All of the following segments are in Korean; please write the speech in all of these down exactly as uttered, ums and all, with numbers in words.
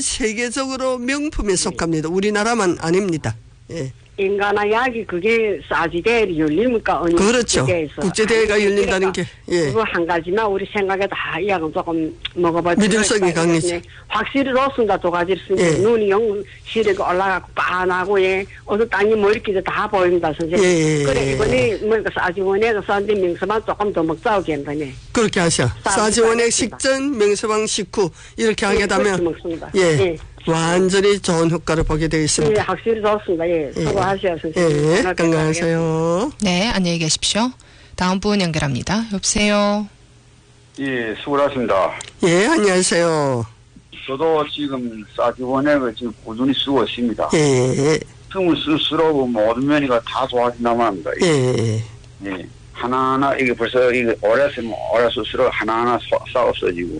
세계적으로 명품에 속합니다. 우리나라만 아닙니다. 예. 인간의 약이 그게 싸지대에 열립니까? 어느 그렇죠. 국제대회에서. 국제대회가 열린다는 게. 예. 그거 한 가지만 우리 생각에 다 이 약은 조금 먹어볼 믿음성이 강해지. 확실히 좋습니다. 두 가지를 쓰니까. 예. 눈이 영 시력이 올라가고 빤하고 예. 어느 땅이 머리끼리 다 보입니다. 선생님. 예, 예, 그래 이번에 뭐니까 싸지원액을 썼는데 명서방 조금 더 먹자고 괜찮네. 그렇게 하셔. 싸지원액 식전 명서방 식후 이렇게 하게 되면 예. 예. 완전히 좋은 효과를 보게 되어 있습니다. 예, 확실히 좋습니다. 예, 수고하세요, 선생님. 예, 건강하세요. 네, 안녕히 계십시오. 다음 분 연결합니다. 여보세요. 예, 수고하셨습니다. 예, 안녕하세요. 저도 지금 싸지원액을 지금 꾸준히 쓰고 있습니다. 예. 틈을 쓸수록 모든 면이가 다 좋아진다고 합니다. 예. 예. 하나하나, 이게 벌써, 이게 오래 쓰면 오래 쓸수록 하나하나 싹 없어지고,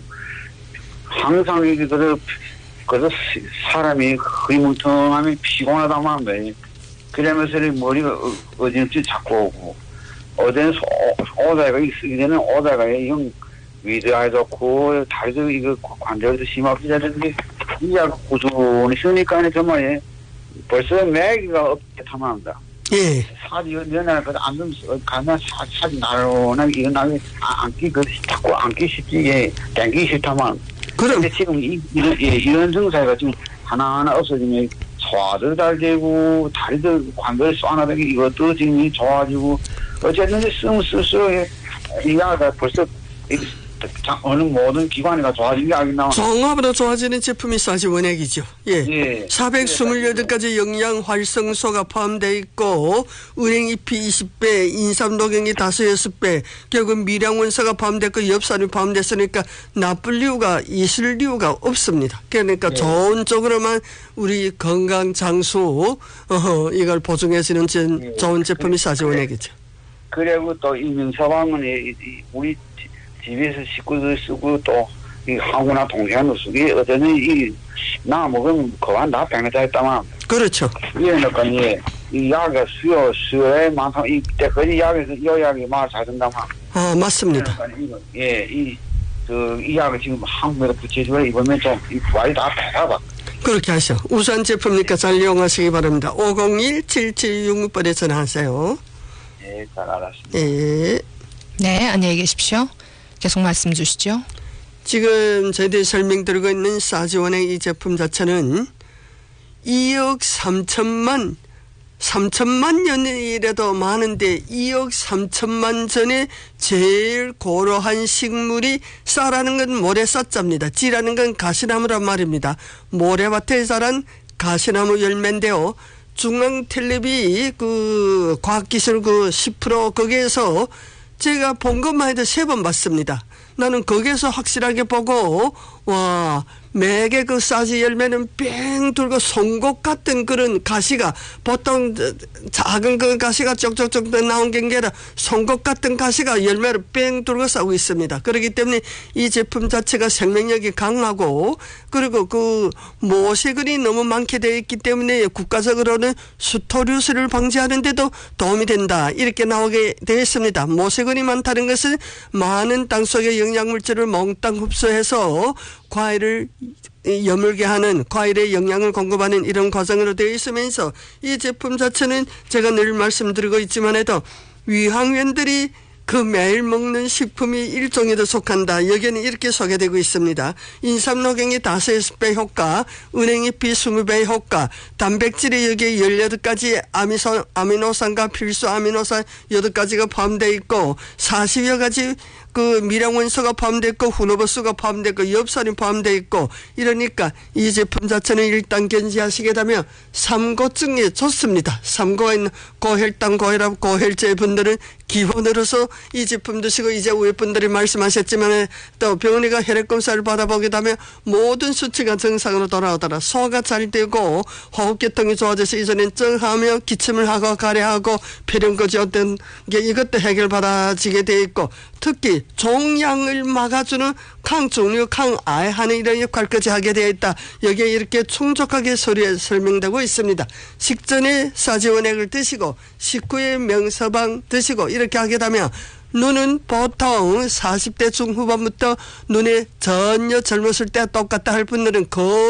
항상 이게 그래서 그래서 사람이 흐리뭉텅하면 피곤하다고 합니다. 그러면서 머리가 어지럽지 자꾸 오고, 어제는 오다가 쓰게 되는 오다가 영 위대하게 좋고, 다리도 이거 관절도 심하게 되는데, 이 약 꾸준히 쓰니까 정말 벌써 매기가 없게 탐합니다. 예. 사지 연애를 안 되면 가면 사지 나로나 이거 나게 안기 그 자꾸 안기 쉽지 예 땡기 싫다만. 그런데 지금 이, 이런 예, 이런 증상이 지금 하나하나 없어지면 소화도 잘 되고 다리도 관절 쏘아나는 게 이것도 지금 좋아지고 어쨌든 쓰면 쓸수록 이 약이 벌써 어느 모든 기관이가 좋아진 게 아니나. 종합으로 좋아지는 제품이 싸지원액이죠. 예. 예. 사백이십팔 가지 영양 활성소가 포함되어 있고, 은행잎이 이십 배, 인삼녹용이 다섯, 여섯 배, 결국 미량원소가 포함됐고, 엽산이 포함됐으니까 나쁠 이유가, 있을 이유가 없습니다. 그러니까 예. 좋은 쪽으로만 우리 건강 장수, 어, 이걸 보증해주는 예. 좋은 제품이 싸지원액이죠. 그리고 또 이 명서방은 우리 집에서 식구들 쓰고 또 이 하구나 동생도 쓰고 어제는 이 나 먹으면 그만 다 병에다 했다만. 그렇죠. 이러니까 예, 이 약의 수요 수요에 많다 이 때까지 약에서 이 약이 많아 자든다만. 아 맞습니다. 그러니까 예, 이 그 이 약을 지금 한국에서 붙여주면 이번에 좀이 부활이 다 되나봐. 그렇게 하셔. 우수한 제품이니까 잘 이용하시기 바랍니다. 오공일 칠칠육육 번에 전화하세요. 예, 잘 알았습니다. 예. 네, 안녕히 계십시오. 계속 말씀 주시죠. 지금 저희들이 설명드리고 있는 싸지원의 이 제품 자체는 이억 삼천만, 삼천만 년이라도 많은데 이억 삼천만 전에 제일 고로한 식물이 쌀라는 건 모래쌀자입니다. 찌라는 건 가시나무란 말입니다. 모래밭에 자란 가시나무 열매인데요. 중앙 텔레비 그 과학기술 그 십 퍼센트 거기에서 제가 본 것만 해도 세 번 봤습니다. 나는 거기에서 확실하게 보고 와 매개 그 싸지 열매는 뺑 돌고 송곳 같은 그런 가시가 보통 작은 그 가시가 쪽쪽쪽 나온 게 아니라 송곳 같은 가시가 열매를 뺑 돌고 싸고 있습니다. 그렇기 때문에 이 제품 자체가 생명력이 강하고 그리고 그 모세근이 너무 많게 되어 있기 때문에 국가적으로는 수토류수를 방지하는 데도 도움이 된다. 이렇게 나오게 되어 있습니다. 모세근이 많다는 것은 많은 땅 속의 영양물질을 몽땅 흡수해서 과일을 여물게 하는 과일에 영양을 공급하는 이런 과정으로 되어 있으면서 이 제품 자체는 제가 늘 말씀드리고 있지만 해도 위황원들이 그 매일 먹는 식품이 일종에도 속한다. 여기에는 이렇게 소개되고 있습니다. 인삼녹용이 다섯, 여섯 배 효과, 은행잎이 이십 배 효과, 단백질이 여기에 열여덟 가지 아미소, 아미노산과 필수 아미노산 여덟 가지가 포함되어 있고 사십여 가지 그 미량원소가 포함되어 있고 후노버수가 포함되어 있고 엽산이 포함되어 있고 이러니까 이 제품 자체는 일단 견지하시게 되면 삼고증에 좋습니다. 삼고가 있는 고혈당, 고혈압, 고혈제 분들은 기본으로서 이 제품 드시고 이제 위에 분들이 말씀하셨지만 또 병원에 가 혈액검사를 받아보게 되면 모든 수치가 정상으로 돌아오더라. 소화가 잘 되고 호흡계통이 좋아져서 이전엔 쩡하며 기침을 하고 가래하고 폐렴까지 어떤 게 이것도 해결받아지게 돼 있고 특히 종양을 막아주는抗肿瘤,抗癌하는 이런 역할까지 하게 되어 있다. 여기에 이렇게 충족하게 서류에 설명되고 있습니다. 식전에 싸지원액을 드시고 식후에 명서방 드시고 이렇게 하게 되면 눈은 보통 사십 대 중후반부터 눈에 전혀 젊었을 때 똑같다 할 분들은 거의